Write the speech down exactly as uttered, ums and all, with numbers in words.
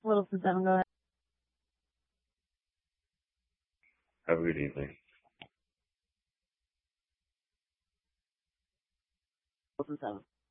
Wilson seven, go ahead. Have a good evening. Wilson seven.